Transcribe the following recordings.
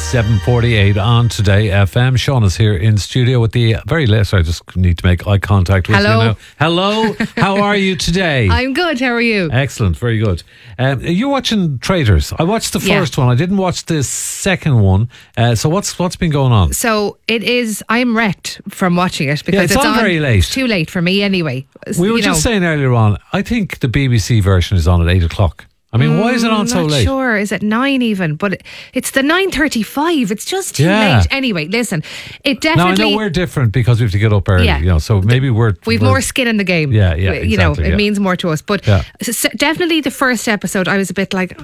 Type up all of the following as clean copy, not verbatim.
7:48 on Today FM. Sean is here in studio with the very late. I just need to make eye contact with Hello. you now. Hello. How are you today? I'm good. How are you? Excellent. Very good. You're watching Traitors. I watched the Yeah. first one. I didn't watch the second one. So what's been going on? So it is. I'm wrecked from watching it because it's on very late. It's too late for me anyway. We were just saying earlier on, I think the BBC version is on at 8 o'clock. I mean, why is it on so not late? Sure, is it 9 even? But it's the 9:35. It's just too Yeah. late. Anyway, listen, it Now, I definitely. know we're different because we have to get up early, Yeah. so maybe We've more skin in the game. Yeah, It exactly, means more to us. But Yeah. definitely the first episode, I was a bit like,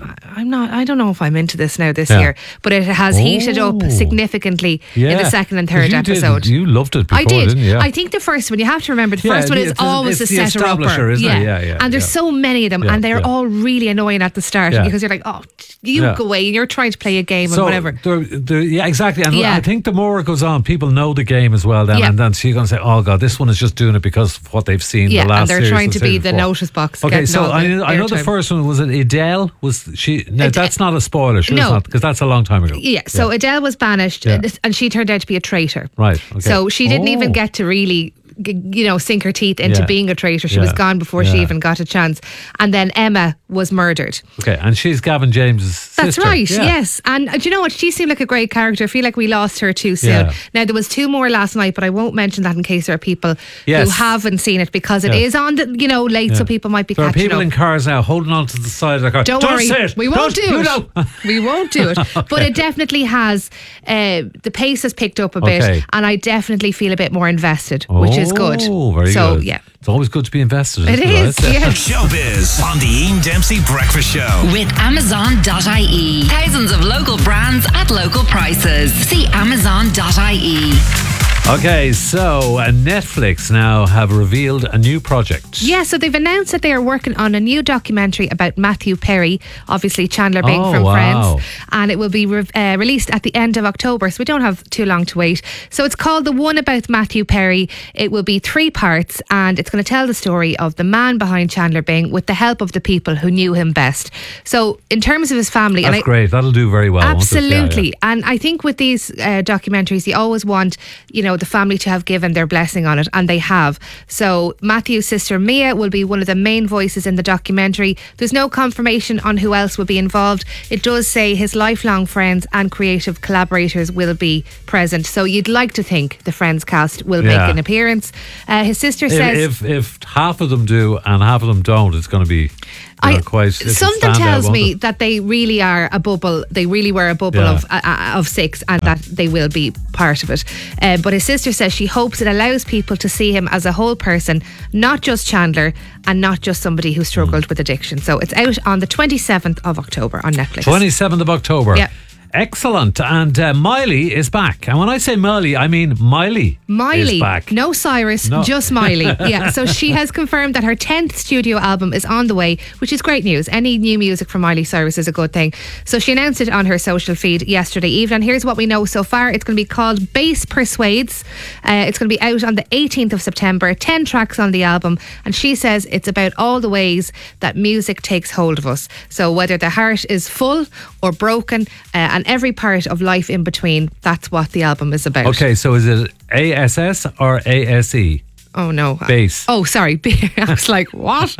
I don't know if I'm into this now this Yeah. year. But it has heated up Oh. significally in the second and third episode. You loved it before, I did. didn't you? Yeah. I think the first one, you have to remember, the Yeah, first one is it's always it's the the setter upper. establisher, isn't it? Yeah, And there's so many of them, Yeah, and they're yeah. all really annoying at the start Yeah. because you're like, oh, you Yeah. go away and you're trying to play a game and So, whatever. yeah, exactly. And Yeah. I think the more it goes on, people know the game as well then. Yeah. And then so you're going to say, oh, God, this one is just doing it because of what they've seen Yeah, the last and they're series trying and to be series the before. notice box. Okay, getting so all I know the airtime. first one, was it Adele? Was she? No, that's not a spoiler, sure No. it's not, because that's a long time ago. Yeah, so Adele was banished Yeah. and she turned out to be a traitor. Right, okay. So she didn't even Oh. get to really, sink her teeth into Yeah. being a traitor. She Yeah. was gone before she Yeah. even got a chance. And then Emma was murdered. Okay, and she's Gavin James's sister. That's right, Yeah. yes. And do you know what? She seemed like a great character. I feel like we lost her too soon. Yeah. Now, there was 2 more last night, but I won't mention that in case there are people Yes. who haven't seen it because it Yeah. is on the, late, so people might be There are catching people up. in cars now holding on to the side of the car. Don't worry, say it. we won't Don't- do you it. know. We won't do it. But it definitely has, the pace has picked up a bit, Okay. and I definitely feel a bit more invested, which is good. Oh, very so, good. yeah. It's always good to be invested. It is, yes. Showbiz on the Ian Dempsey Breakfast Show. With Amazon.ie. Thousands of local brands at local prices. See Amazon.ie. Okay, so Netflix now have revealed a new project. Yeah, so they've announced that they are working on a new documentary about Matthew Perry, obviously Chandler Bing Oh, from wow. Friends, and it will be released at the end of October, so we don't have too long to wait. So it's called The One About Matthew Perry. It will be 3 parts, and it's going to tell the story of the man behind Chandler Bing with the help of the people who knew him best. So in terms of his family... That's great. That'll do very well. won't it? Yeah, Absolutely. yeah. And I think with these documentaries, you always want, the family to have given their blessing on it, and they have. So Matthew's sister Mia will be one of the main voices in the documentary. There's no confirmation on who else will be involved. It does say his lifelong friends and creative collaborators will be present. So you'd like to think the Friends cast will make Yeah. an appearance. His sister says... If half of them do and half of them don't, it's going to be quite... Something tells me that they really are a bubble. They really were a bubble Yeah. of 6, and that they will be part of it. But his sister says she hopes it allows people to see him as a whole person, not just Chandler and not just somebody who struggled with addiction. So it's out on the 27th of October on Netflix. 27th of October. Yeah. Excellent. And Miley is back. And when I say Miley, I mean Miley is back. No Cyrus, No. just Miley. Yeah, so she has confirmed that her 10th studio album is on the way, which is great news. Any new music from Miley Cyrus is a good thing. So she announced it on her social feed yesterday evening. And here's what we know so far. It's going to be called Bass Persuades. It's going to be out on the 18th of September. 10 tracks on the album. And she says it's about all the ways that music takes hold of us. So whether the heart is full or broken, and every part of life in between, that's what the album is about. Okay, so is it ASS or ASE? Oh no. Bass. Oh, sorry. I was like, what?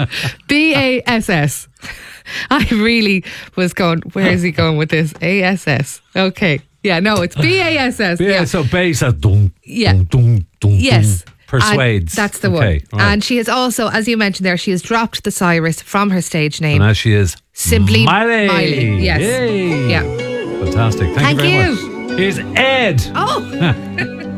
BASS. I really was going, where is he going with this? ASS. Okay. Yeah, no, it's BASS. Yeah, so bass. Dum, Yeah. dum, dum, dum, Yes. dum, persuades. And that's the Okay, one. right. And she has also, as you mentioned there, she has dropped the Cyrus from her stage name. And as she is Simply Miley. Yes. Yay. Yeah. Fantastic. Thank you Thank very you. much. Here's Ed. Oh.